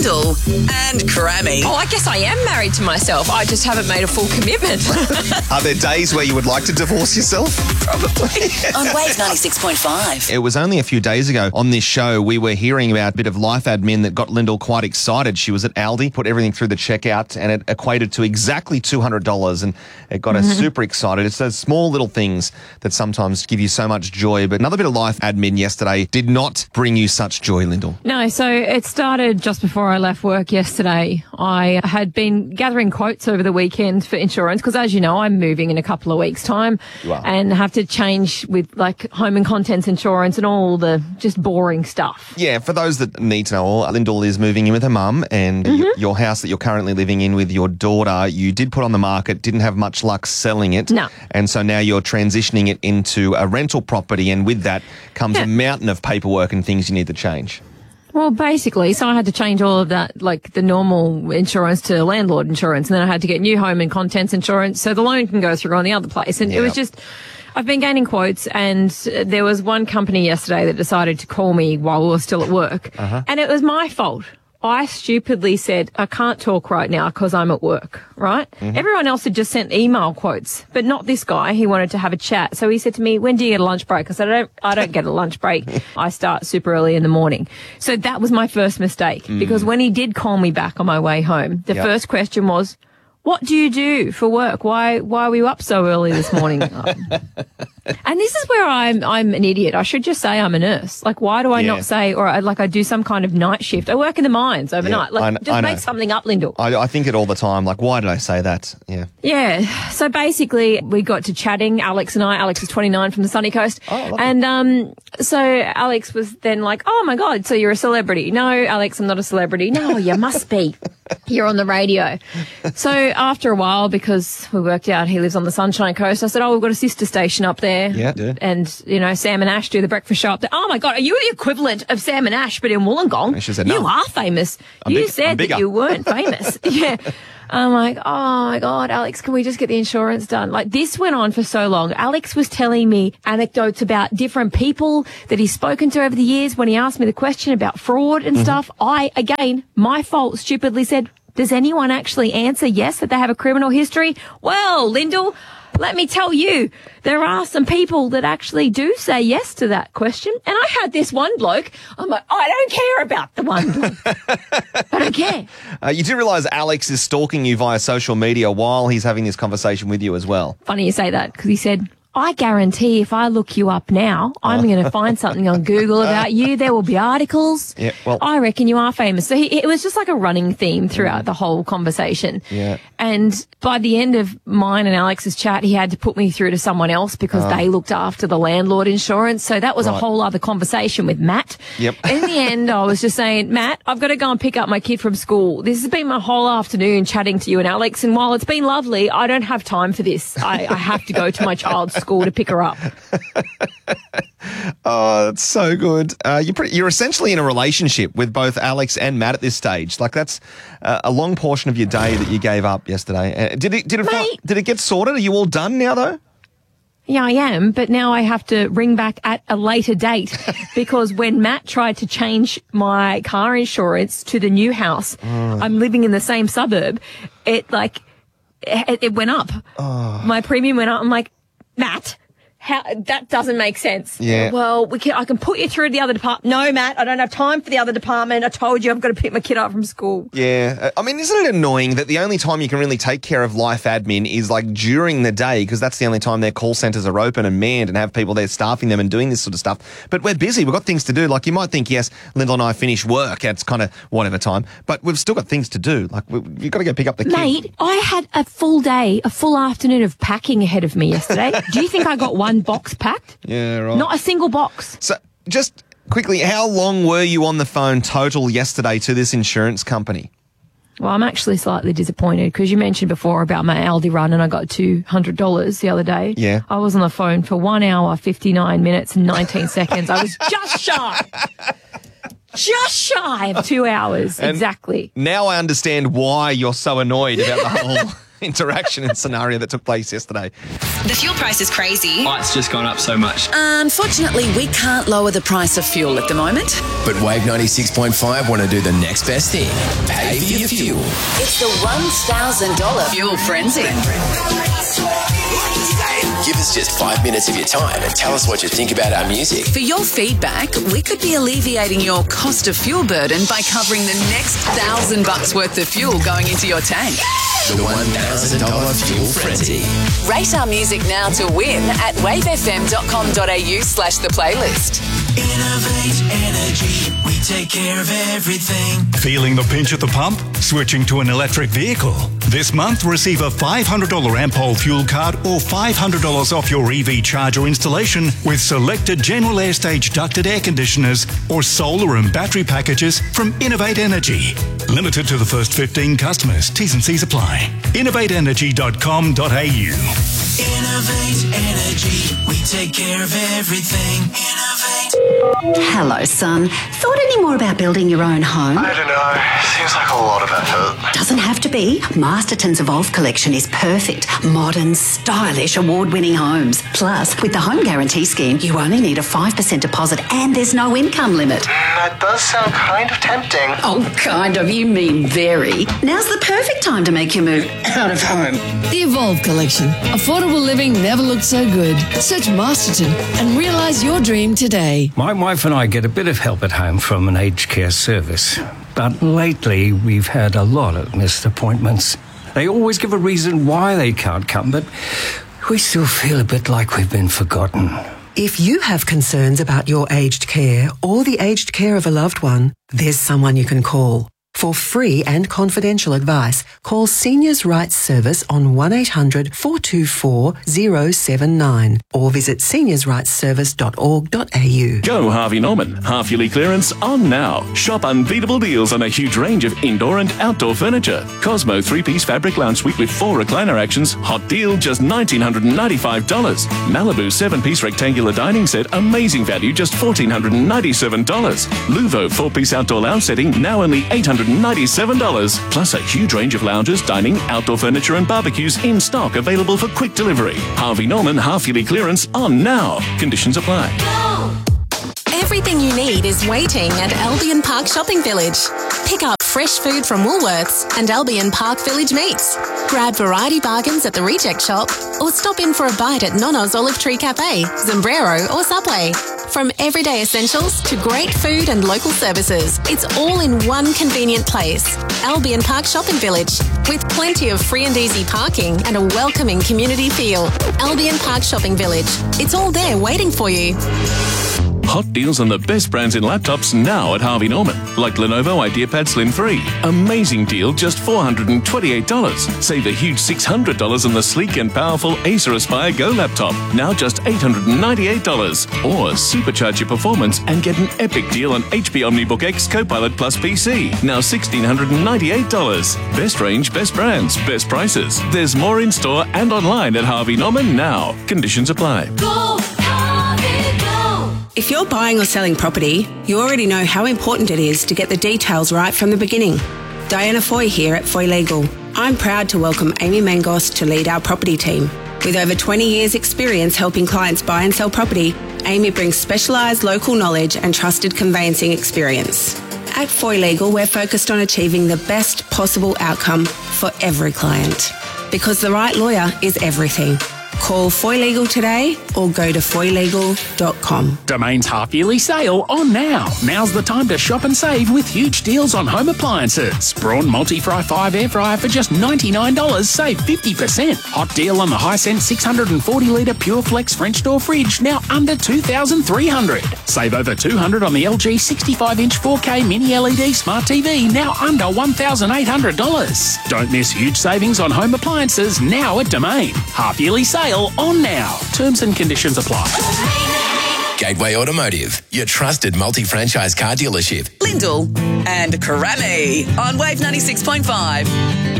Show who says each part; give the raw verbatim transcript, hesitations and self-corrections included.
Speaker 1: Lyndall and Grammy.
Speaker 2: Oh, I guess I am married to myself. I just haven't made a full commitment.
Speaker 3: Are there days where you would like to divorce yourself?
Speaker 2: Probably.
Speaker 1: On Wave ninety-six point five.
Speaker 3: It was only a few days ago on this show we were hearing about a bit of life admin that got Lyndall quite excited. She was at Aldi, put everything through the checkout, and it equated to exactly two hundred dollars, and it got
Speaker 2: Mm-hmm.
Speaker 3: her super excited. It's those small little things that sometimes give you so much joy. But another bit of life admin yesterday did not bring you such joy, Lyndall.
Speaker 4: No, so it started just before I left work yesterday. I had been gathering quotes over the weekend for insurance because, as you know, I'm moving in a couple of weeks' time
Speaker 3: You are.
Speaker 4: and have to change with like home and contents insurance and all the just boring stuff.
Speaker 3: Yeah, for those that need to know, Lyndall is moving in with her mum, and
Speaker 4: Mm-hmm.
Speaker 3: your, your house that you're currently living in with your daughter, you did put on the market, didn't have much luck selling it.
Speaker 4: No.
Speaker 3: And so now you're transitioning it into a rental property, and with that comes
Speaker 4: Yeah.
Speaker 3: a mountain of paperwork and things you need to change.
Speaker 4: Well, basically, so I had to change all of that, like the normal insurance to landlord insurance, and then I had to get new home and contents insurance so the loan can go through on the other place. And it was
Speaker 3: Yeah.
Speaker 4: just, I've been gaining quotes, and uh, there was one company yesterday that decided to call me while we were still at work,
Speaker 3: Uh-huh.
Speaker 4: and it was my fault. I stupidly said, I can't talk right now because I'm at work, right?
Speaker 3: Mm-hmm.
Speaker 4: Everyone else had just sent email quotes, but not this guy. He wanted to have a chat. So he said to me, when do you get a lunch break? I said, I don't, I don't get a lunch break. I start super early in the morning. So that was my first mistake because when he did call me back on my way home, the
Speaker 3: Yep.
Speaker 4: first question was, what do you do for work? Why, why were you up so early this morning? And this is where I'm, I'm an idiot. I should just say I'm a nurse. Like, why do I
Speaker 3: Yeah.
Speaker 4: not say, or I, like I do some kind of night shift? I work in the mines overnight.
Speaker 3: Yeah, I
Speaker 4: like,
Speaker 3: kn-
Speaker 4: just
Speaker 3: I know.
Speaker 4: make something up, Lyndall.
Speaker 3: I, I think it all the time. Like, why did I say that? Yeah.
Speaker 4: Yeah. So basically, we got to chatting, Alex and I. Alex is twenty-nine from the sunny coast.
Speaker 3: Oh, lovely.
Speaker 4: And um, so Alex was then like, oh, my God, so you're a celebrity. No, Alex, I'm not a celebrity. No, you must be. You're on the radio. So after a while, because we worked out he lives on the Sunshine Coast, I said, oh, we've got a sister station up there.
Speaker 3: Yeah, yeah.
Speaker 4: And, you know, Sam and Ash do the breakfast show up there. Oh, my God, are you the equivalent of Sam and Ash, but in Wollongong?
Speaker 3: And she said, no.
Speaker 4: You are famous.
Speaker 3: I'm
Speaker 4: you
Speaker 3: big- I'm
Speaker 4: said
Speaker 3: bigger."
Speaker 4: that you weren't famous. Yeah. I'm like, oh my God, Alex, can we just get the insurance done? Like, this went on for so long. Alex was telling me anecdotes about different people that he's spoken to over the years. When he asked me the question about fraud and stuff, I, again, my fault, stupidly said, does anyone actually answer yes, that they have a criminal history? Well, Lyndall, let me tell you, there are some people that actually do say yes to that question. And I had this one bloke, I'm like, I don't care about the one bloke. I don't care.
Speaker 3: Uh, you do realise Alex is stalking you via social media while he's having this conversation with you as well.
Speaker 4: Funny you say that, because he said, I guarantee if I look you up now, I'm going to find something on Google about you. There will be articles.
Speaker 3: Yeah, well-
Speaker 4: I reckon you are famous. So he, it was just like a running theme throughout the whole conversation.
Speaker 3: Yeah.
Speaker 4: And by the end of mine and Alex's chat, he had to put me through to someone else because they looked after the landlord insurance. So that was a
Speaker 3: Right.
Speaker 4: whole other conversation with Matt.
Speaker 3: Yep.
Speaker 4: In the end, I was just saying, Matt, I've got to go and pick up my kid from school. This has been my whole afternoon chatting to you and Alex. And while it's been lovely, I don't have time for this. I, I have to go to my child's school to pick her up.
Speaker 3: Oh, that's so good. Uh, you're, pretty, you're essentially in a relationship with both Alex and Matt at this stage. Like, that's uh, a long portion of your day that you gave up yesterday. Uh, did it? Did it?
Speaker 4: Mate.
Speaker 3: Did it get sorted? Are you all done now, though?
Speaker 4: Yeah, I am, but now I have to ring back at a later date because when Matt tried to change my car insurance to the new house, I'm living in the same suburb, it like, it, it went up. My premium went up. I'm like, Matt, how, that doesn't make sense.
Speaker 3: Yeah.
Speaker 4: Well, we can, I can put you through to the other department. No, Matt, I don't have time for the other department. I told you I've got to pick my kid up from school.
Speaker 3: Yeah. Uh, I mean, isn't it annoying that the only time you can really take care of life admin is like during the day, because that's the only time their call centres are open and manned and have people there staffing them and doing this sort of stuff. But we're busy. We've got things to do. Like, you might think, yes, Lyndall and I finish work at kind of whatever time, but we've still got things to do. Like, we, you've got to go pick up the kid.
Speaker 4: Mate, I had a full day, a full afternoon of packing ahead of me yesterday. Do you think I got one box packed?
Speaker 3: Yeah, right.
Speaker 4: Not a single box.
Speaker 3: So, just quickly, how long were you on the phone total yesterday to this insurance company?
Speaker 4: Well, I'm actually slightly disappointed because you mentioned before about my Aldi run and I got two hundred dollars the other day.
Speaker 3: Yeah.
Speaker 4: I was on the phone for one hour, fifty-nine minutes and nineteen seconds. I was just shy. Just shy of two hours.
Speaker 3: And
Speaker 4: exactly.
Speaker 3: Now I understand why you're so annoyed about the whole interaction and scenario that took place yesterday.
Speaker 5: The fuel price is crazy.
Speaker 6: Oh, it's just gone up so much.
Speaker 1: Unfortunately, we can't lower the price of fuel at the moment.
Speaker 7: But Wave ninety-six point five want to do the next best thing. Pay for your fuel.
Speaker 1: It's the one thousand dollars Fuel Frenzy.
Speaker 7: Give us just five minutes of your time and tell us what you think about our music.
Speaker 1: For your feedback, we could be alleviating your cost of fuel burden by covering the next thousand bucks worth of fuel going into your tank.
Speaker 7: The one thousand dollars Fuel Frenzy.
Speaker 1: Rate our music now to win at wavefm.com.au slash the playlist.
Speaker 8: Innovate Energy. We take care of everything.
Speaker 9: Feeling the pinch at the pump? Switching to an electric vehicle? This month, receive a five hundred dollars Ampol fuel card or five hundred dollars off your E V charger installation with selected General Air Stage ducted air conditioners or solar and battery packages from Innovate Energy. Limited to the first fifteen customers. T's and C's apply. innovate energy dot com dot a u.
Speaker 8: Innovate Energy. We take care of everything. Innovate.
Speaker 10: Hello, son. Thought any more about building your own home?
Speaker 11: I don't know. Seems like a lot of effort.
Speaker 10: Doesn't have to be. Masterton's Evolve collection is perfect. Modern, stylish, award-winning homes. Plus, with the Home Guarantee Scheme, you only need a five percent deposit and there's no income limit.
Speaker 11: That does sound kind of tempting.
Speaker 10: Oh, kind of. You mean very. Now's the perfect time to make your move out of home.
Speaker 12: The Evolve collection. Affordable living never looked so good. Search Masterton and realise your dream today.
Speaker 13: My wife and I get a bit of help at home from an aged care service. But lately, we've had a lot of missed appointments. They always give a reason why they can't come, but we still feel a bit like we've been forgotten.
Speaker 14: If you have concerns about your aged care or the aged care of a loved one, there's someone you can call. For free and confidential advice, call Seniors Rights Service on one eight hundred four two four zero seven nine or visit seniors rights service dot org dot a u.
Speaker 15: Go Harvey Norman. Half-yearly clearance on now. Shop unbeatable deals on a huge range of indoor and outdoor furniture. Cosmo three-piece fabric lounge suite with four recliner actions. Hot deal, just one thousand nine hundred ninety-five dollars. Malibu seven-piece rectangular dining set. Amazing value, just one thousand four hundred ninety-seven dollars. Luvo four-piece outdoor lounge setting. Now only eight hundred ninety-seven dollars. Plus a huge range of lounges, dining, outdoor furniture and barbecues in stock available for quick delivery. Harvey Norman half-yearly clearance on now. Conditions apply.
Speaker 5: Everything you need is waiting at Albion Park Shopping Village. Pick up fresh food from Woolworths and Albion Park Village Meats. Grab variety bargains at the Reject Shop or stop in for a bite at Nono's Olive Tree Cafe, Sombrero or Subway. From everyday essentials to great food and local services, it's all in one convenient place. Albion Park Shopping Village, with plenty of free and easy parking and a welcoming community feel. Albion Park Shopping Village. It's all there waiting for you.
Speaker 15: Hot deals on the best brands in laptops now at Harvey Norman. Like Lenovo IdeaPad Slim three. Amazing deal, just four hundred twenty-eight dollars. Save a huge six hundred dollars on the sleek and powerful Acer Aspire Go laptop. Now just eight hundred ninety-eight dollars. Or supercharge your performance and get an epic deal on H P OmniBook X Copilot Plus P C. Now one thousand six hundred ninety-eight dollars. Best range, best brands, best prices. There's more in store and online at Harvey Norman now. Conditions apply.
Speaker 5: Go, Harvey, go.
Speaker 16: If you're buying or selling property, you already know how important it is to get the details right from the beginning. Diana Foy here at Foy Legal. I'm proud to welcome Amy Mangos to lead our property team. With over twenty years experience helping clients buy and sell property, Amy brings specialised local knowledge and trusted conveyancing experience. At Foy Legal, we're focused on achieving the best possible outcome for every client. Because the right lawyer is everything. Call Foy Legal today or go to foy legal dot com.
Speaker 17: Domain's half-yearly sale on now. Now's the time to shop and save with huge deals on home appliances. Braun Multi-Fry five air fryer for just ninety-nine dollars, save fifty percent. Hot deal on the Hisense six hundred forty litre Pure Flex French door fridge, now under two thousand three hundred dollars. Save over two hundred dollars on the L G sixty-five inch four K Mini L E D Smart T V, now under one thousand eight hundred dollars. Don't miss huge savings on home appliances now at Domain. Half-yearly sale on now. Terms and conditions apply.
Speaker 7: Gateway Automotive, your trusted multi-franchise car dealership.
Speaker 1: Lindell and Karami on Wave ninety-six point five.